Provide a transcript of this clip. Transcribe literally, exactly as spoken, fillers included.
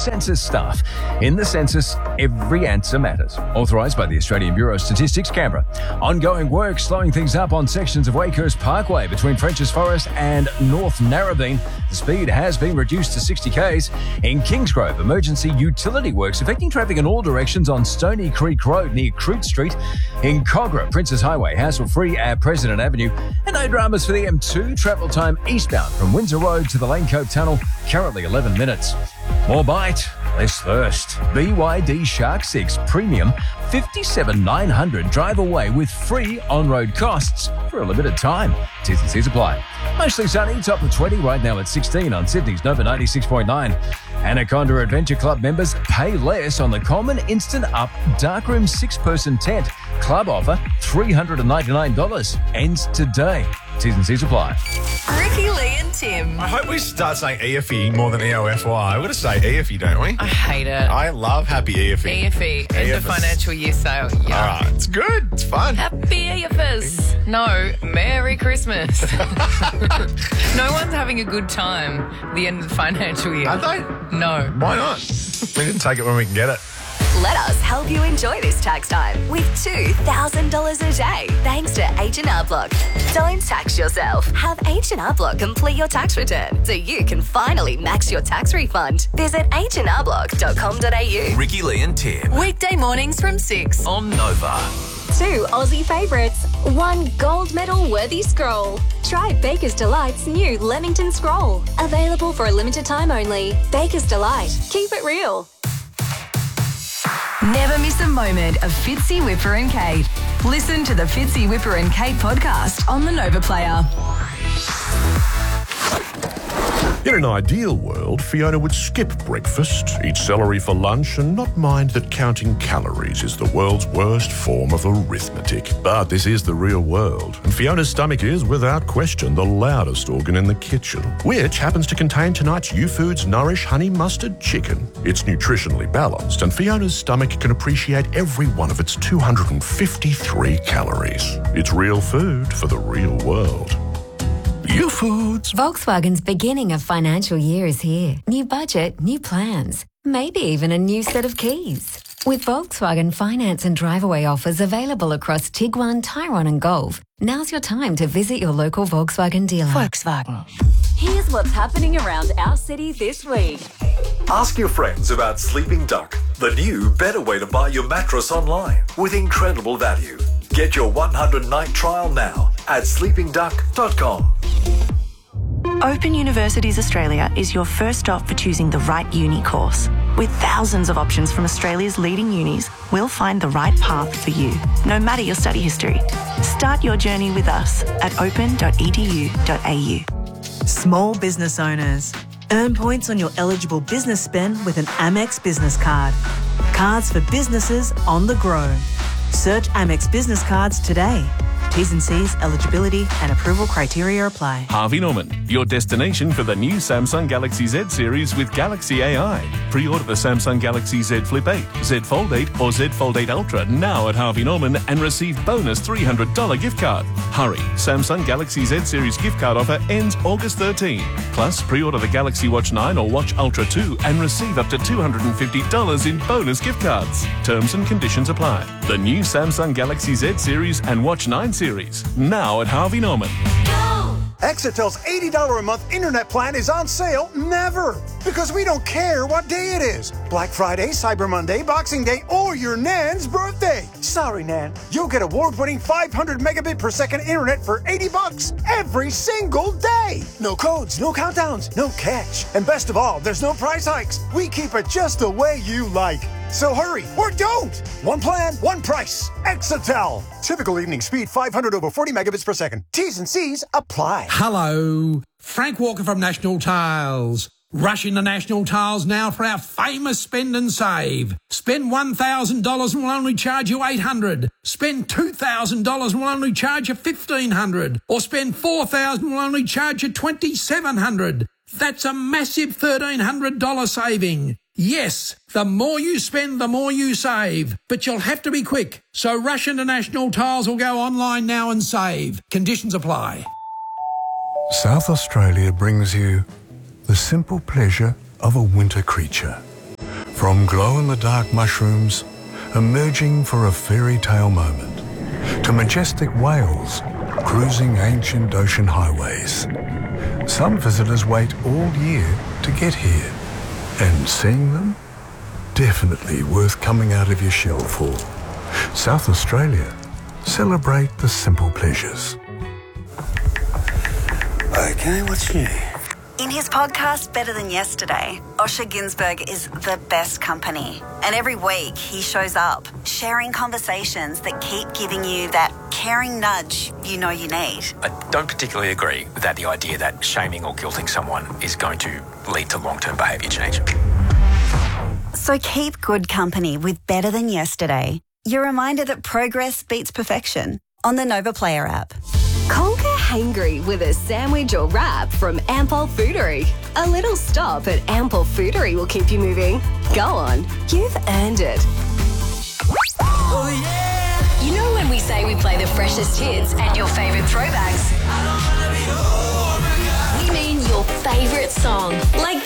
census staff. In the census, every answer matters. Authorised by the Australian Bureau of Statistics, Canberra. Ongoing work slowing things up on sections of Wakehurst Parkway between French's Forest and North Narrabeen. The speed has been reduced to sixty k's. In Kingsgrove, emergency utility works affecting traffic in all directions on Stony Creek Road near Crute Street. In Cogra, Princes Highway, hassle-free at President Avenue. And no dramas for the M two. Travel time eastbound from Windsor Road to the Lane Cove Tunnel, currently eleven minutes. More bite, less thirst. B Y D Shark six Premium fifty-seven nine hundred drive away with free on-road costs for a limited time. T's and C's apply. Mostly sunny, top of twenty right now at sixteen on Sydney's Nova ninety-six point nine. Anaconda Adventure Club members pay less on the Common Instant Up Darkroom six-person tent. Club offer three hundred ninety-nine dollars. Ends today. T's and C's apply. Ricky, Lee and Tim. I hope we start saying E F E more than E O F Y. We've got to say E F E, don't we? I hate it. I love happy E F E. E F E, end of financial year sale. Yeah. All right, it's good. It's fun. Happy E F S. No, Merry Christmas. No one's having a good time the end of the financial year. Are they? No. Why not? We didn't take it when we can get it. Let us help you enjoy this tax time with two thousand dollars a day thanks to H and R Block. Don't tax yourself. Have H and R Block complete your tax return so you can finally max your tax refund. Visit h and r block dot com dot a u. Ricky, Lee and Tim. Weekday mornings from six. On Nova. Two Aussie favourites, one gold medal worthy scroll. Try Baker's Delight's new Leamington Scroll. Available for a limited time only. Baker's Delight. Keep it real. Never miss a moment of Fitzy, Whipper and Kate. Listen to the Fitzy, Whipper and Kate podcast on the Nova Player. In an ideal world, Fiona would skip breakfast, eat celery for lunch, and not mind that counting calories is the world's worst form of arithmetic. But this is the real world, and Fiona's stomach is, without question, the loudest organ in the kitchen, which happens to contain tonight's U-Foods Nourish Honey Mustard Chicken. It's nutritionally balanced, and Fiona's stomach can appreciate every one of its two hundred fifty-three calories. It's real food for the real world. U-Foods. Volkswagen's beginning of financial year is here. New budget, new plans, maybe even a new set of keys. With Volkswagen finance and drive-away offers available across Tiguan, Tyrone and Golf, now's your time to visit your local Volkswagen dealer. Volkswagen. Here's what's happening around our city this week. Ask your friends about Sleeping Duck, the new, better way to buy your mattress online with incredible value. Get your one hundred night trial now at sleeping duck dot com. Open Universities Australia is your first stop for choosing the right uni course. With thousands of options from Australia's leading unis, we'll find the right path for you, no matter your study history. Start your journey with us at open dot e d u dot a u. Small business owners. Earn points on your eligible business spend with an Amex business card. Cards for businesses on the grow. Search Amex Business Cards today. T's and C's, eligibility and approval criteria apply. Harvey Norman, your destination for the new Samsung Galaxy Z series with Galaxy A I. Pre-order the Samsung Galaxy Z Flip eight, Z Fold eight or Z Fold eight Ultra now at Harvey Norman and receive bonus three hundred dollars gift card. Hurry, Samsung Galaxy Z series gift card offer ends August thirteenth. Plus, pre-order the Galaxy Watch nine or Watch Ultra two and receive up to two hundred fifty dollars in bonus gift cards. Terms and conditions apply. The new Samsung Galaxy Z series and Watch nine series now at Harvey Norman. Exitel's eighty dollars a month internet plan is on sale never, because we don't care what day it is. Black Friday, Cyber Monday, Boxing Day, or your Nan's birthday. Sorry, Nan. You'll get award-winning five hundred megabit per second internet for eighty bucks every single day. No codes, no countdowns, no catch. And best of all, there's no price hikes. We keep it just the way you like. So hurry, or don't! One plan, one price. Exitel. Typical evening speed five hundred over forty megabits per second. T's and C's apply. Hello, Frank Walker from National Tiles. Rush into National Tiles now for our famous spend and save. Spend one thousand dollars and we'll only charge you eight hundred dollars. Spend two thousand dollars and we'll only charge you fifteen hundred dollars. Or spend four thousand dollars and we'll only charge you twenty-seven hundred dollars. That's a massive thirteen hundred dollars saving. Yes, the more you spend, the more you save. But you'll have to be quick. So rush into National Tiles or go online now and save. Conditions apply. South Australia brings you the simple pleasure of a winter creature. From glow-in-the-dark mushrooms emerging for a fairy tale moment, to majestic whales cruising ancient ocean highways. Some visitors wait all year to get here, and seeing them, definitely worth coming out of your shell for. South Australia, celebrate the simple pleasures. Okay, what's new? In his podcast, Better Than Yesterday, Osher Günsberg is the best company. And every week he shows up, sharing conversations that keep giving you that caring nudge you know you need. I don't particularly agree with that, the idea that shaming or guilting someone is going to lead to long-term behaviour change. So keep good company with Better Than Yesterday. Your reminder that progress beats perfection on the Nova Player app. Conquer hangry with a sandwich or wrap from Ampol Foodery. A little stop at Ampol Foodery will keep you moving. Go on, you've earned it. Oh yeah! You know when we say we play the freshest hits and your favourite throwbacks? We mean your favourite song. Like